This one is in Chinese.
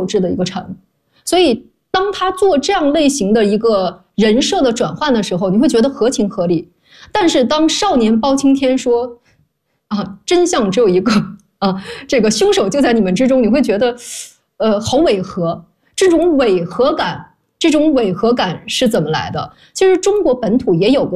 稚的一个产物。所以当他做这样类型的一个人设的转换的时候，你会觉得合情合理。但是当少年包青天说真相只有一个这个凶手就在你们之中，你会觉得好违和。这种违和感是怎么来的？其实中国本土也有过